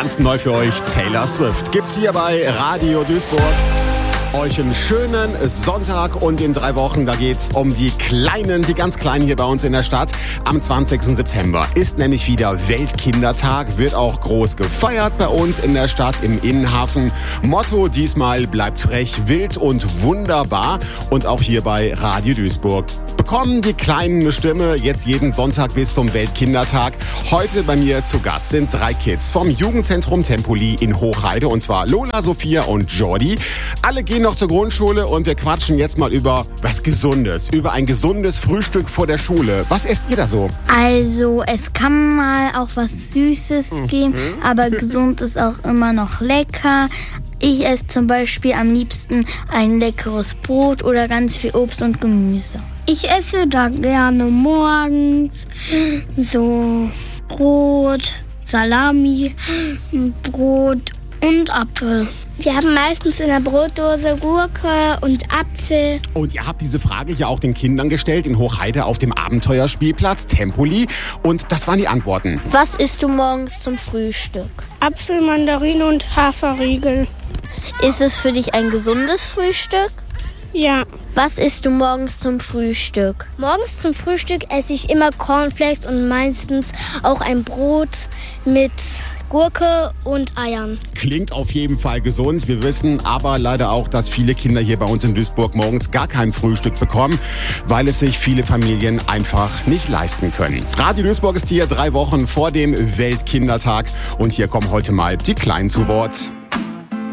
ganz neu für euch, Taylor Swift. Gibt's hier bei Radio Duisburg. Euch einen schönen Sonntag und in 3 Wochen, da geht's um die ganz Kleinen hier bei uns in der Stadt. Am 20. September ist nämlich wieder Weltkindertag, wird auch groß gefeiert bei uns in der Stadt im Innenhafen. Motto diesmal bleibt frech, wild und wunderbar und auch hier bei Radio Duisburg. Bekommen die Kleinen eine Stimme, jetzt jeden Sonntag bis zum Weltkindertag. Heute bei mir zu Gast sind 3 Kids vom Jugendzentrum Tempoli in Hochheide, und zwar Lola, Sophia und Jordi. Alle gehen noch zur Grundschule und wir quatschen jetzt mal über was Gesundes, über ein gesundes Frühstück vor der Schule. Was esst ihr da so? Also es kann mal auch was Süßes geben, aber gesund ist auch immer noch lecker. Ich esse zum Beispiel am liebsten ein leckeres Brot oder ganz viel Obst und Gemüse. Ich esse da gerne morgens so Brot, Salami, Brot und Apfel. Wir haben meistens in der Brotdose Gurke und Apfel. Und ihr habt diese Frage ja auch den Kindern gestellt in Hochheide auf dem Abenteuerspielplatz Tempoli. Und das waren die Antworten. Was isst du morgens zum Frühstück? Apfel, Mandarine und Haferriegel. Ist es für dich ein gesundes Frühstück? Ja. Was isst du morgens zum Frühstück? Morgens zum Frühstück esse ich immer Cornflakes und meistens auch ein Brot mit Gurke und Eiern. Klingt auf jeden Fall gesund. Wir wissen aber leider auch, dass viele Kinder hier bei uns in Duisburg morgens gar kein Frühstück bekommen, weil es sich viele Familien einfach nicht leisten können. Radio Duisburg ist hier 3 Wochen vor dem Weltkindertag und hier kommen heute mal die Kleinen zu Wort.